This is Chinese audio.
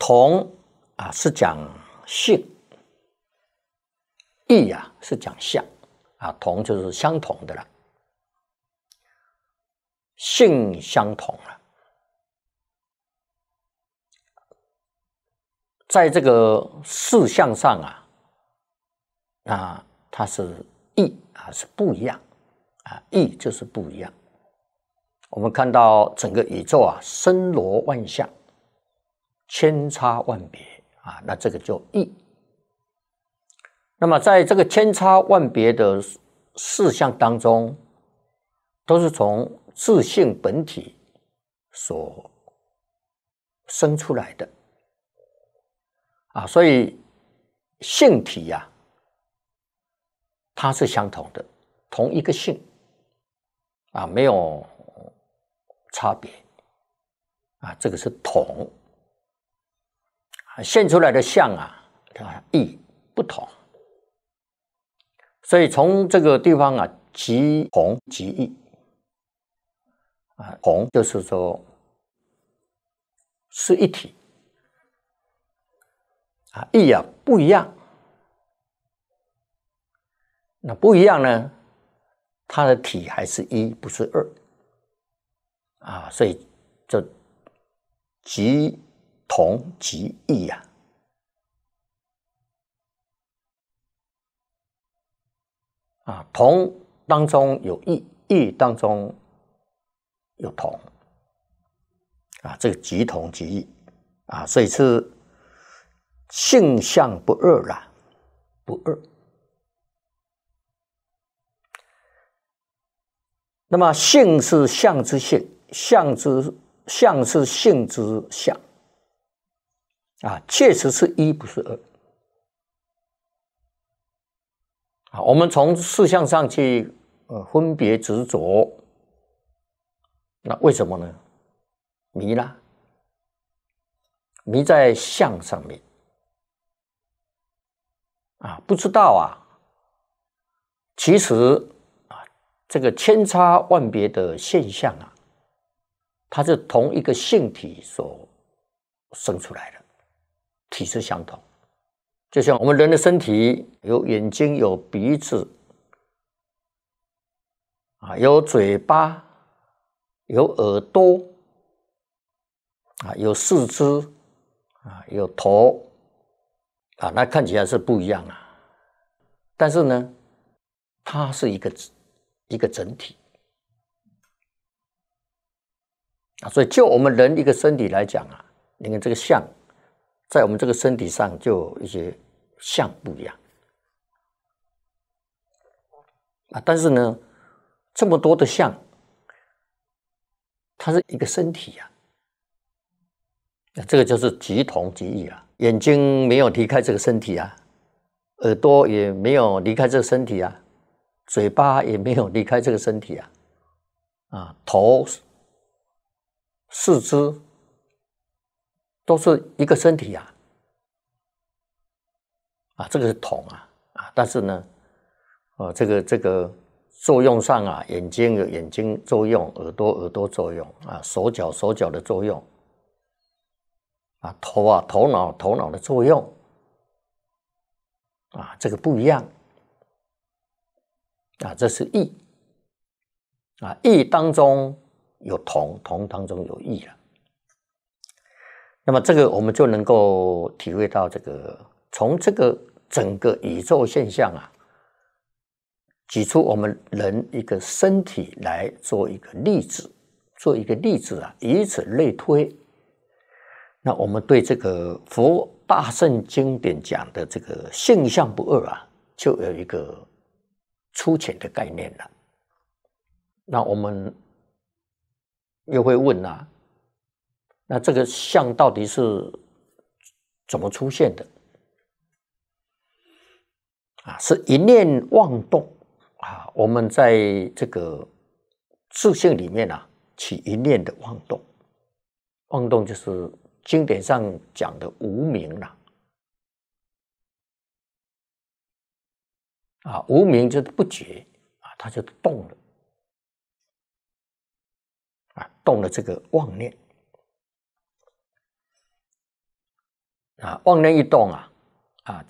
同啊是讲性，异啊是讲相啊，同就是相同的了，性相同了。在这个事项上啊，它是异啊，是不一样啊，异就是不一样。我们看到整个宇宙啊，森罗万象，千差万别啊，那这个就异。那么在这个千差万别的事项当中，都是从自性本体所生出来的啊，所以性体啊，它是相同的，同一个性啊，没有差别啊，这个是同啊，现出来的相啊，异不同。所以从这个地方啊，即同即异啊，同就是说是一体啊，异啊不一样。那不一样呢，它的体还是一，不是二啊，所以这即同即异啊，同当中有异，异当中有同啊，这个即同即异啊，所以是性相不二啦，不二。那么性是相之性，相是性之相啊，确实是一，不是二啊。我们从事项上去分别执着，那为什么呢？迷啦，迷在相上面啊，不知道其实这个千差万别的现象它是同一个性体所生出来的，体是相同。就像我们人的身体有眼睛，有鼻子有嘴巴，有耳朵有四肢有头那看起来是不一样但是呢，它是一个整体所以就我们人一个身体来讲你看这个相，在我们这个身体上就有一些相不一样但是呢，这么多的相，它是一个身体这个就是即同即异眼睛没有离开这个身体耳朵也没有离开这个身体嘴巴也没有离开这个身体头、四肢都是一个身体这个是同但是呢，这个作用上眼睛有眼睛作用，耳朵作用手脚的作用头脑的作用这个不一样这是异异当中有同，同当中有异那么这个我们就能够体会到这个从这个整个宇宙现象举出我们人一个身体来做一个例子，以此类推，那我们对这个佛大圣经典讲的这个性相不二就有一个粗浅的概念了。那我们又会问那这个相到底是怎么出现的是一念妄动我们在这个自性里面起一念的妄动，妄动就是经典上讲的无明无明就是不觉它就动了动了这个妄念妄念一动啊，